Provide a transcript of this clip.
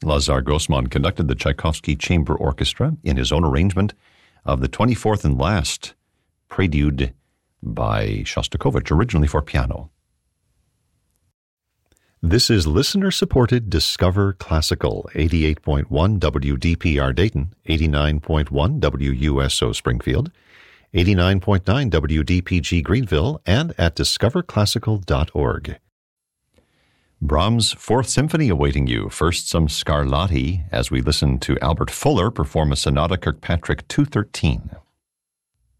Lazar Gosman conducted the Tchaikovsky Chamber Orchestra in his own arrangement of the 24th and last Prelude by Shostakovich, originally for piano. This is listener-supported Discover Classical, 88.1 WDPR Dayton, 89.1 WUSO Springfield, 89.9 WDPG Greenville, and at discoverclassical.org. Brahms' Fourth Symphony awaiting you. First, some Scarlatti as we listen to Albert Fuller perform a Sonata Kirkpatrick 213.